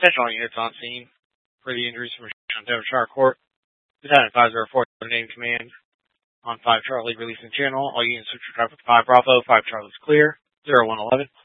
Attention all units on scene for the injuries from Devonshire Court. Lieutenant 504, name command on 5 Charlie releasing channel. All units switch to traffic 5 Bravo, 5 Charlie's clear, 0111.